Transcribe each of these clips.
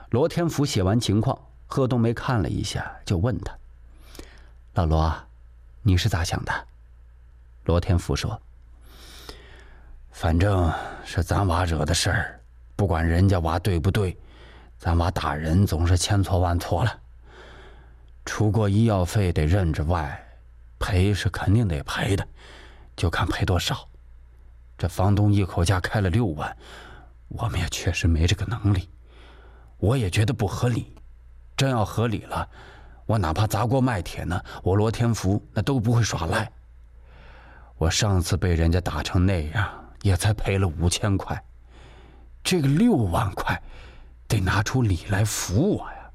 罗天福写完情况，贺冬梅看了一下，就问他：“老罗，你是咋想的？”罗天福说：“ 反正是咱娃惹的事儿，不管人家娃对不对，咱娃打人总是千错万错了。除过医药费得认之外，赔是肯定得赔的，就看赔多少。这房东一口价开了6万，我们也确实没这个能力。我也觉得不合理，真要合理了，我哪怕砸锅卖铁呢，我罗天福那都不会耍赖。我上次被人家打成那样，也才赔了5000块，这个6万块，得拿出理来服我呀！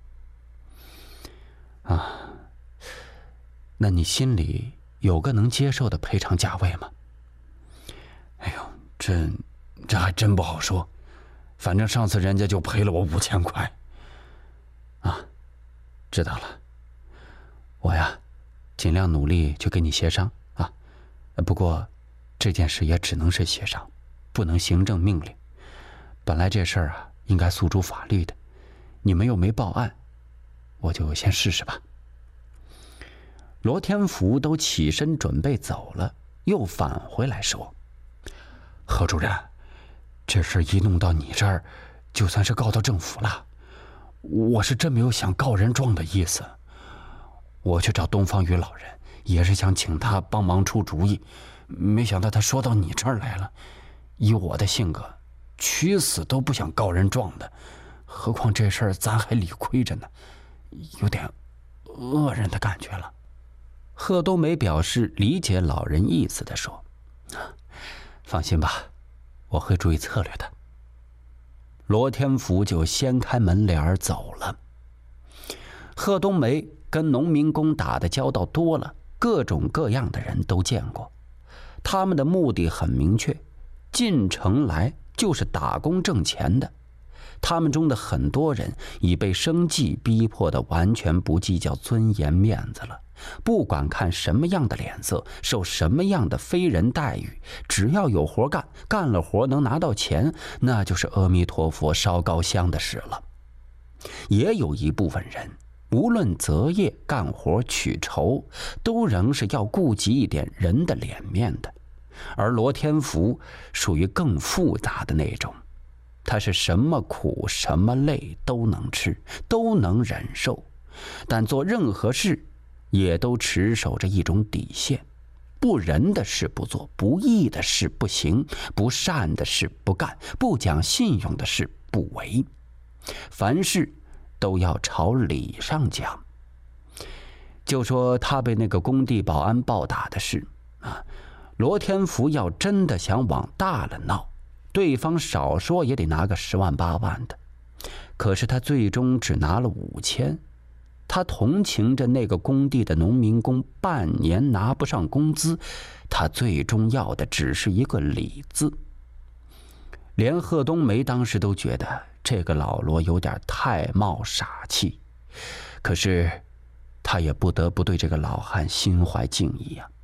啊，那你心里有个能接受的赔偿价位吗？ 哎呦，这还真不好说。反正上次人家就赔了我5000块。 啊，知道了。我呀，尽量努力去跟你协商啊。不过，这件事也只能是协商，不能行政命令。本来这事儿啊，应该诉诸法律的，你们又没报案，我就先试试吧。罗天福都起身准备走了，又返回来说：“ 何主任，这事一弄到你这儿，就算是告到政府了。我是真没有想告人状的意思。我去找东方宇老人，也是想请他帮忙出主意，没想到他说到你这儿来了。以我的性格，屈死都不想告人状的，何况这事儿咱还理亏着呢，有点恶人的感觉了。” 贺冬梅表示理解老人意思的说：“放心吧，我会注意策略的。”罗天福就掀开门帘走了。贺冬梅跟农民工打的交道多了，各种各样的人都见过，他们的目的很明确，进城来就是打工挣钱的。他们中的很多人已被生计逼迫得完全不计较尊严面子了，不管看什么样的脸色，受什么样的非人待遇，只要有活干，干了活能拿到钱，那就是阿弥陀佛烧高香的事了。也有一部分人，无论择业干活取酬，都仍是要顾及一点人的脸面的。而罗天福属于更复杂的那种，他是什么苦什么累都能吃，都能忍受，但做任何事也都持守着一种底线：不仁的事不做，不义的事不行，不善的事不干，不讲信用的事不为。凡事都要朝理上讲。就说他被那个工地保安暴打的事啊，罗天福要真的想往大了闹，对方少说也得拿个10万8万的，可是他最终只拿了5000。他同情着那个工地的农民工半年拿不上工资，他最终要的只是一个理字。连贺冬梅当时都觉得这个老罗有点太冒傻气，可是他也不得不对这个老汉心怀敬意啊。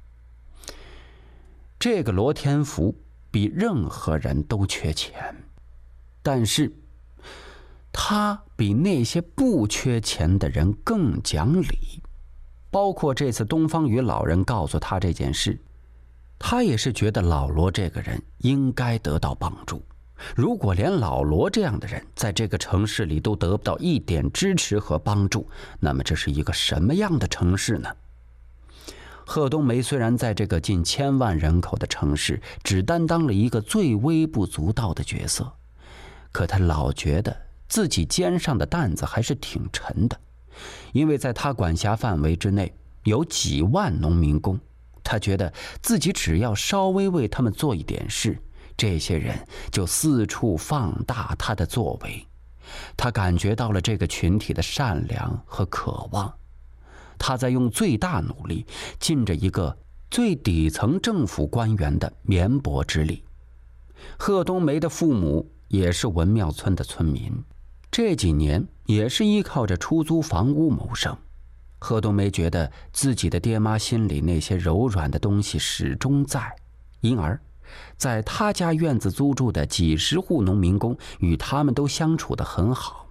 这个罗天福比任何人都缺钱，但是他比那些不缺钱的人更讲理。包括这次东方宇老人告诉他这件事，他也是觉得老罗这个人应该得到帮助。如果连老罗这样的人在这个城市里都得不到一点支持和帮助，那么这是一个什么样的城市呢？贺冬梅虽然在这个近1000万人口的城市只担当了一个最微不足道的角色，可他老觉得自己肩上的担子还是挺沉的，因为在他管辖范围之内有几万农民工，他觉得自己只要稍微为他们做一点事，这些人就四处放大他的作为。他感觉到了这个群体的善良和渴望，他在用最大努力尽着一个最底层政府官员的绵薄之力。贺冬梅的父母也是文庙村的村民，这几年也是依靠着出租房屋谋生。贺冬梅觉得自己的爹妈心里那些柔软的东西始终在，因而在他家院子租住的几10户农民工与他们都相处得很好。